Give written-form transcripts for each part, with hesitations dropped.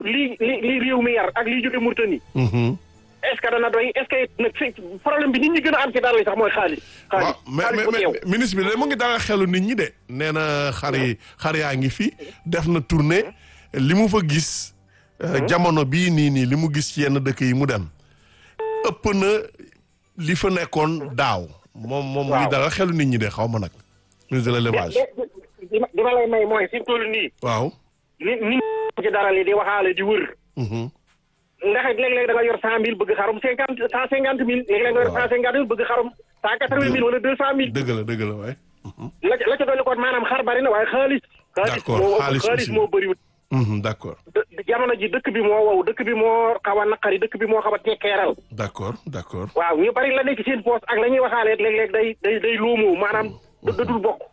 li réew mi yar ak liy jóge Mauritanie. est-ce que dana doy est-ce que nag problème bi nit ñi gën a am ci dara yi sax mooy xaalis. waaw mais ministre bi de mu ngi dalal xelu nit ñi de nee na xar yaa ngi fi def na tournée li mu fa gis. jamono bii nii li mu gis ci yenn dëkk yi mu dem. ëpp na li fa nekkoon daaw. moom mu ngi dalal xelu nit ñi de xaw ma nag. ministre de l'élevage. li ma lay may mooy fi mu toll nii. waaw. ni ci dara li di waxaale di wër. ndax léeg-léeg da nga yor 100 000 bëgg xarum 150 000 léeg-léeg nga yor 150 000 bëgg xarum 180 000 wala 200 000. dëgg la waaye. la ca dolli kon maanaam xar bari na waaye xaalis. d'accord xaalis moo bëriwul. d'accord. jamono ji dëkk bi moo wow dëkk bi moo xaw a naqari dëkk bi moo xaw a tekkeeral. d'accord. waaw ñu bari la nekk seen poste ak la ñuy waxaale léeg-léeg day loomoo maanaam dul bokk.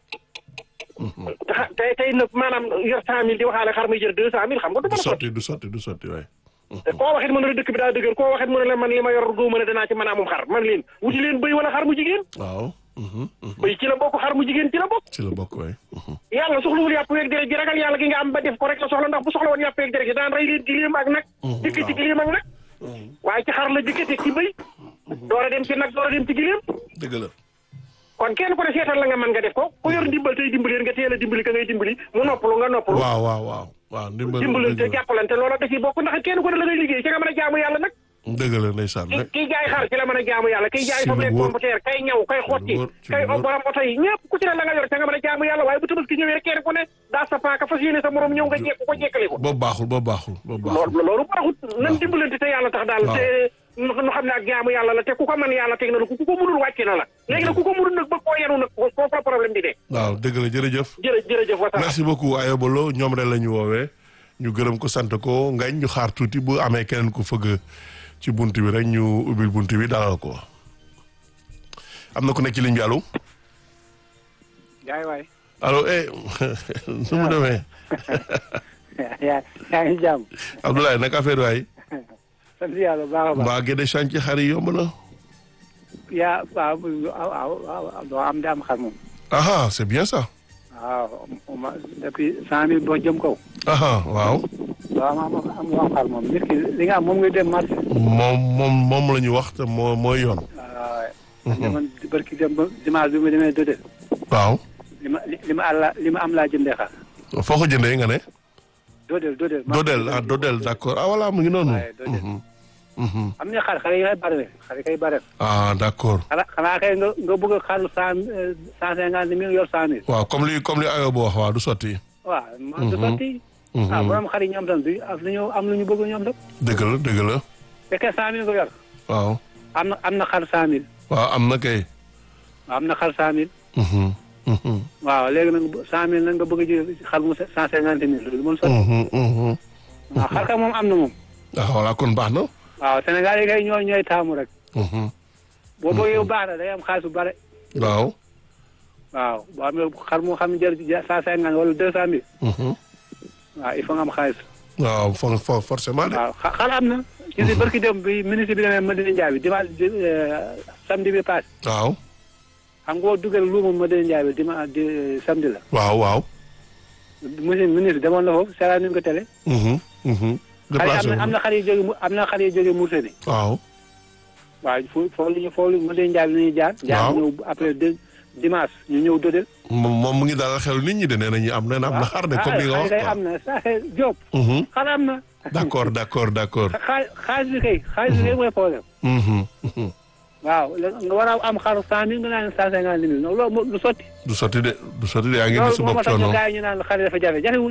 tey nag maanaam yor 100 000 di waxaale xar muy jël 200 000 xam nga du mën a sotti. du sotti waaye. te koo waxit mën na la dëkk bi daa dëgër koo waxit mën na la man li ma yor goo mën a danaa ci mën a amum xar man leen wuti leen bëy wala xar mu jigéen. waaw. bëy ci la bokk xar mu jigéen ci la bokk. ci la bokk waay. yàlla soxlawul yàpp weeg deret ji ragal yàlla gi nga am ba def ko rek la soxla ndax bu soxla woon yàpp weeg deret ji daan rey leen giléem ak nag. dikk ci giléem ak nag. waaye ci xar la jëkke teg ci bëy. door a dem ci nag door a dem ci giléem. dëgg la. kon kenn ku ne seetal la nga mën nga def ko ku yor ndimbal tey dimbaleen nga teel a dimbali ka ngay dimbali mu noppalu nga noppalu. waaw dimbalante jàppalante loola da ciy bokk ndax kenn ku ne la ngay liggéey ci nga mën a jaamu yàlla nag. dëgg la ndeysaan. kiy jaay xar ci la mën a jaamu yàlla kiy jaay soble computer kay ñaw kay xotti kay borom oto yi ñëpp ku ci ne la nga yor ca nga mën a jaamu yàlla waaye bu tabaski ñëwee rek kenn ku ne daa sa paaka fas yéene sa morom ñëw nga jekk ko jekkali ko. boobu baaxul. loolu baaxut nan dimbalante te yàlla tax daal te nu xam ne ak jaamu yàlla la te ku ko mën yàlla teg na la ku ko mënul wàcc na la léegi nag ku ko mënul nag bëgg koo yenu nag foofu la problème bi de. waaw dëgg la jërëjëf. jërëjëf wasalaam. merci beaucoup Ayobolo ñoom rek la ñu woowee ñu gërëm ko sant ko ngañ ñu xaar tuuti bu amee keneen ku fëgg ci bunt bi rek ñu ubbil bunt bi dalal ko am na ku nekk ci ligne bi allo. jaay waay. allo nu mu demee. yaa ngi jàmm. Abdoulaye nag affaire waay. sant yàlla baax a baax. mbaa Gédé chantier xar yi yomb na. waaw doo am daam xar moom. aha c'est bien ça. waaw depuis 100 000 boo jëm kaw. aha waaw. doo am xar moom nit ki li nga am moom ngay dem marché. moom la ñu wax te mooy yoon. waaw. man barki dem ba dimanche bi ma demee Dodel. waaw. li ma am laa jëndee xar. foo ko jëndee nga ne. Dodel. d'accord voilà mu ngi noonu. waaye Dodel. am na xar yi kay bare. ah d'accord. xanaa kay nga bëgg a xaru 150 000 yor 100 000. waaw comme li Ayoba wax waaw du sotti. waaw du sotti. borom xar yi ñoom tam du am lu ñu bëgg ñoom tam. dëgg la. fekkee 100 000 nga yor. waaw. am na xar 100 000. waaw am na kay. am na xar 100 000. waaw léegi nag 100 000 nag nga bëgg a jël xar mu 150 000 loolu moom sotti. waaw xar ka moom am na moom. ah voilà kon baax na. waaw Sénégal yi kay ñooy taamu rek. boo bëggee bu baax na day am xaalis bu bare. waaw. waaw boo amee xar moo xam ne jël 150 wala 200 000. waaw il faut nga am xaalis. waaw forcément de. waaw xar am na. ci si barki dem bi ministre bi demee Madina Ndiaye bi dimanche samedi bi passé. waaw. xam nga boo dugal luuma Madina Ndiaye bi dimanche samedi la. waaw. monsieur ministre demoon na foofu seetaan nañu ko télé. déplacé am na xar yu jóge Mauritanie. waaw. waaw foofu Madina Ndiaye bi la ñuy jaar. jaar ñëw après dimanche ñu ñëw Dodel. moom mu ngi dalal xel nit ñi de nee nañu am na xar de comme li nga wax. am na Diop. xar am na. d'accord. xaalis bi kay mooy problème. waaw nga war a am xaru 100 000 nga naan 150 000 loolu du sotti. du sotti de yaa ngi gis sa bopp coono loolu moo tax gars yi ñu naan xar dafa jafewul.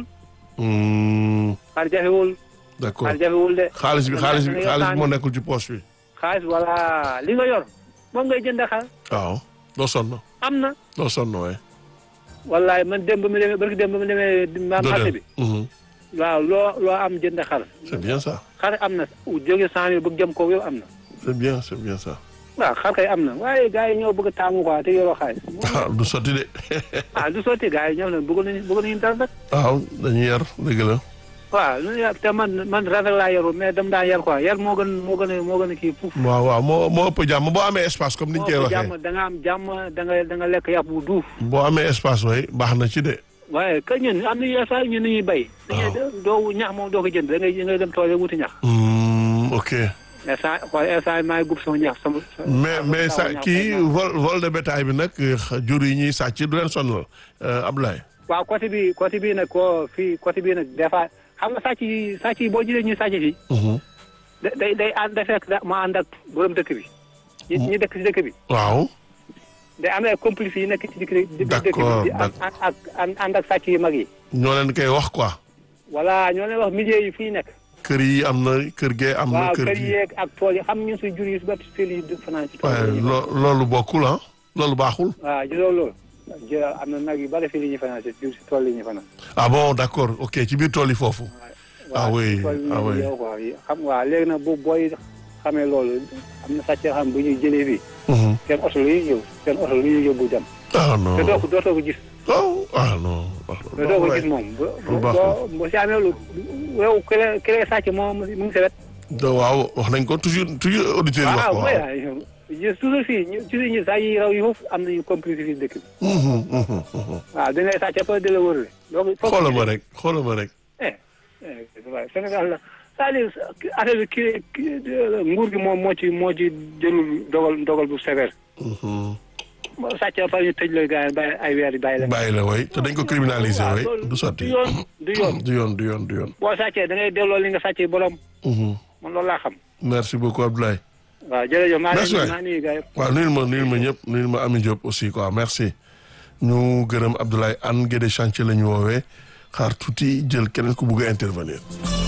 xar jafewul. d'accord xar jafewul de. xaalis bi moo nekkul ci poche bi. xaalis voilà li nga yor moom ngay jënd xar. waaw doo sonn. am na. doo sonn waaye. wallaay man démb ba mu demee marché bi. waaw loo am jënd xar. c'est bien ça. xar am na jóge 100 000 bëgg jëm kaw yow am na. c'est bien ça. waaw xar kay am na waaye gars yi ñoo bëgg a taamu quoi te yoroo xaalis. du sotti de. du sotti gars yi ñoom nag bëgg nañu dara rek. waaw dañuy yar dëgg la. waaw te man rafet laa yaru mais dama daan yar quoi yar moo gën a kii fuuf. waaw moo ëpp jàmm boo amee espace comme ni ñu koy waxee. da nga am jàmm da nga lekk yàpp bu duuf. boo amee espace way baax na ci de. waaye que ñun am nañu saa ñun ñuy bay. doo ñax moom doo ko jënd da ngay dem tool wuti ñax. ok. instant maa ngi gub sama ñax sama. mais sa kii vol de bétail bi nag jur yi ñuy sàcc du leen sonal Abdoulaye. waaw côté bii nag côté bii nag des fois xam nga sàcc yi boo jëlee ñuy sàcc fii. day ànd da fekk ma ànd ak borom dëkk bi. ñi dëkk ci dëkk bi. waaw. day am ay complices yi nekk ci dëkk bi. d'accord ak ànd ak sàcc yu mag yi. ñoo leen koy wax quoi. voilà ñoo leen wax milieu yi fii nekk. kër yi am na kër gee am na. kër yi yeeg ak tool yi xam ñun suñ jur yi su bëri fii yi fanaan ci tool yi. loolu bokkul ah loolu baaxul. waaw gisoo loolu. am na nag yu bëri fii li ñuy fanaan si jur si tool yi ñuy fanaan. ah bon d'accord ok ci biir tool yi foofu. ah oui ah oui xam nga léegi nag bu booy xamee loolu am na sàcc xam bu ñuy jëlee fii. seen oto la ñuy ñëw seen oto la ñuy yóbbu dem. ah non te dootoo ko gis. non. te doo ko gis moom. boo si amee lu yow ki lay sàcc moom mu ngi sa wet. waaw wax nañ ko toujours auditeurs yi wax ko waaw toujours fii ñu saa yi raw yi foofu am nañu complice fii dëkk bi. waaw dañ lay sàcc après di la wërale. xoolal ma rek. Sénégal la c'est-à-dire affaire bi kii nguur gi moom moo ci jëlul dogal bu sévère. sàcc fa ñu tëj la gars yi bàyyi ay weer yi bàyyi la way te dañ ko criminaliser way du sotti du yoon boo sàccee da ngay delloo li nga sàccee borom. man loolu laa xam. merci beaucoup Abdoulaye. waaw jërëjëf maa nuyu gars yi. waaw nuyul ma ñëpp nuyul ma Ami Diop aussi quoi merci. ñu gërëm Abdoulaye Anne Guédé chantier la ñu woowee xaar tuuti jël keneen ku bugg a intervenir.